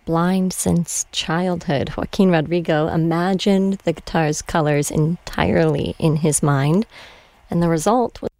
Blind since childhood, Joaquin Rodrigo imagined the guitar's colors entirely in his mind, and the result was